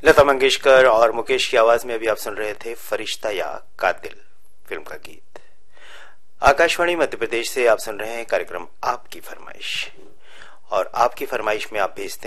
लता मंगेशकर और मुकेश की आवाज में अभी आप सुन रहे थे फरिश्ता या कातिल फिल्म का गीत। आकाशवाणी मध्य प्रदेश से आप सुन रहे हैं कार्यक्रम आपकी फरमाइश, और आपकी फरमाइश में आप भेजते